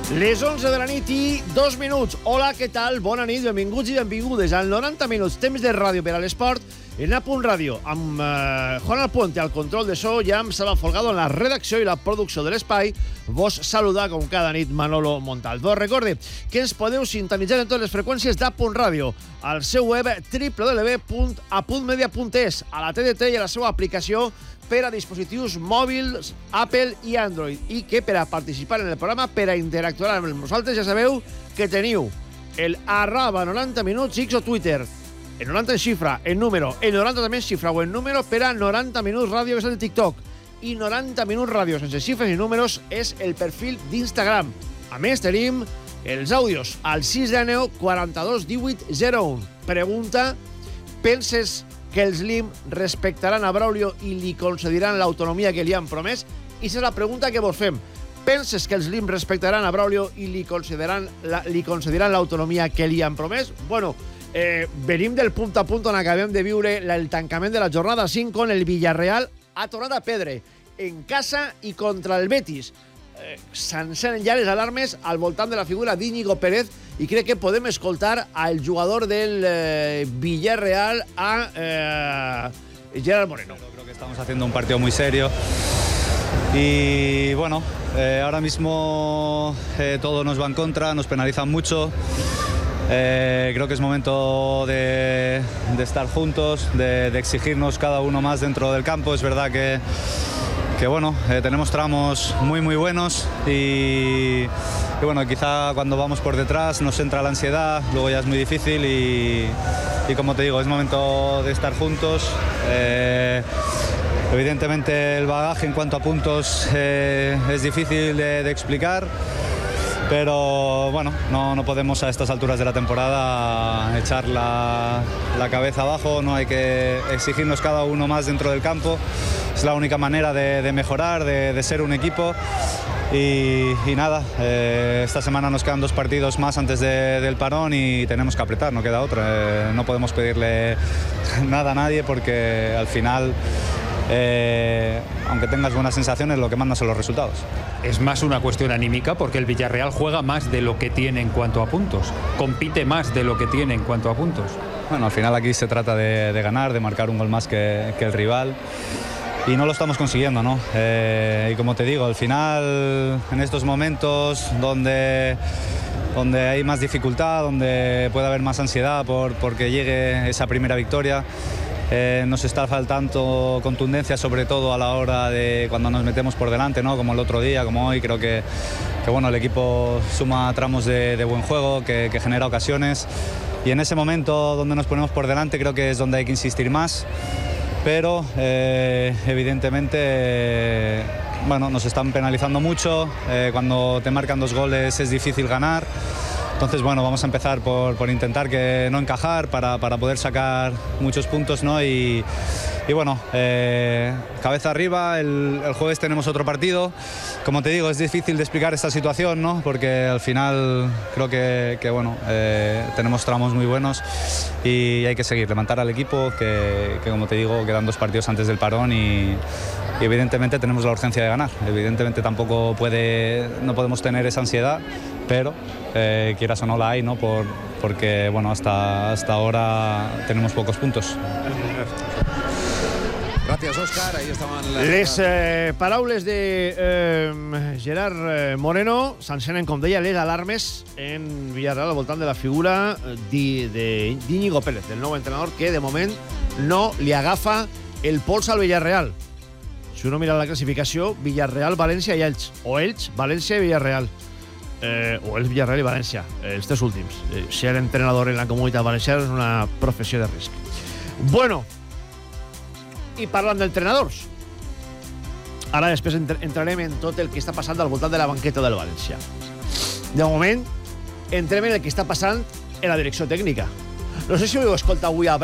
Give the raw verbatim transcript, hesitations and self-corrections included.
Les onze de la nit i dos minuts. Hola, què tal? Bona nit, benvinguts i benvingudes al noranta minuts, temps de ràdio per a l'esport, en A Punt Ràdio, amb eh, Juan Alpuente al control de so i amb Salva Folgado en la redacció i la producció de l'espai. Vos saluda, com cada nit, Manolo Montalvo. Recorde que ens podeu sintonitzar en totes les freqüències d'A Punt Ràdio, al seu web w w w punt a punt media punt es, a la T D T i a la seva aplicació per a dispositius mòbils, Apple i Android, i que per a participar en el programa, per a interactuar amb nosaltres, ja sabeu que teniu el arroba noranta minuts X o Twitter, el noranta en xifra, en número, el noranta també en xifra o en número per a noranta minuts ràdio, que és el TikTok, i noranta minuts ràdio sense xifres i números és el perfil d'Instagram. A més, tenim els àudios al sis deu nou quaranta-dos divuit zero u. Pregunta: penses que els L I M respectaran a Braulio i li concediran l'autonomia que li han promès? I aquesta és la pregunta que vos fem. Penses que els L I M respectaran a Braulio i li concediran la, li concediran l'autonomia que li han promès? Bueno, eh, venim del punt a punt on acabem de viure el tancament de la jornada cinc, on el Villarreal ha tornat a perdre en casa i contra el Betis. Eh, S'encenen ja les alarmes al voltant de la figura d'Íñigo Pérez, i crec que podem escoltar al jugador del eh, Villarreal, a eh, Gerard Moreno. Creo que estamos haciendo un partido muy serio y bueno, eh, ahora mismo eh, todo nos va en contra, nos penalizan mucho. Eh, creo que es momento de, de estar juntos, de, de exigirnos cada uno más dentro del campo. Es verdad que que bueno, eh, tenemos tramos muy muy buenos y, y bueno, quizá cuando vamos por detrás nos entra la ansiedad, luego ya es muy difícil y, y como te digo, es momento de estar juntos. Eh, evidentemente el bagaje en cuanto a puntos eh, es difícil de, de explicar, pero bueno, no, no podemos a estas alturas de la temporada echar la, la cabeza abajo, no hay que exigirnos cada uno más dentro del campo. Es la única manera de, de mejorar, de, de ser un equipo. Y, y nada, eh, esta semana nos quedan dos partidos más antes de, del parón y tenemos que apretar, no queda otra. Eh, no podemos pedirle nada a nadie porque al final, eh, aunque tengas buenas sensaciones, lo que manda son los resultados. Es más una cuestión anímica porque el Villarreal juega más de lo que tiene en cuanto a puntos, compite más de lo que tiene en cuanto a puntos. Bueno, al final aquí se trata de, de ganar, de marcar un gol más que, que el rival. Y no lo estamos consiguiendo, ¿no? Eh, y como te digo, al final, en estos momentos donde, donde hay más dificultad, donde puede haber más ansiedad por porque llegue esa primera victoria, eh, nos está faltando contundencia, sobre todo a la hora de cuando nos metemos por delante, ¿no? Como el otro día, como hoy. Creo que, que bueno, el equipo suma tramos de, de buen juego, que, que genera ocasiones. Y en ese momento donde nos ponemos por delante creo que es donde hay que insistir más. Pero eh, evidentemente eh, bueno, nos están penalizando mucho, eh, cuando te marcan dos goles es difícil ganar. Entonces bueno, vamos a empezar por, por intentar que no encajar para, para poder sacar muchos puntos, ¿no? Y, y bueno, eh, cabeza arriba, el, el jueves tenemos otro partido. Como te digo, es difícil de explicar esta situación, ¿no? Porque al final creo que, que bueno, eh, tenemos tramos muy buenos y hay que seguir, levantar al equipo, que, que como te digo, quedan dos partidos antes del parón y, y evidentemente tenemos la urgencia de ganar. Evidentemente tampoco puede, no podemos tener esa ansiedad, pero eh, quieras o no la hay, ¿no? Por, porque bueno, hasta, hasta ahora tenemos pocos puntos. Gràcies, Òscar. Ahí estaven les, les eh, paraules de eh, Gerard Moreno. S'encenen, com deia, les alarmes en Villarreal al voltant de la figura d'Íñigo Pérez, del nou entrenador, que de moment no li agafa el pols al Villarreal. Si uno mira la classificació, Villarreal, València i Elx, o Elx, València i Villarreal, eh, o Elx, Villarreal i València, els tres últims. Eh, ser entrenador en la comunitat valenciana és una professió de risc. Bueno, i parlant d'entrenadors, ara després entrarem en tot el que està passant al voltant de la banqueta del València. De moment, entrem en el que està passant en la direcció tècnica. No sé si ho heu escoltat avui a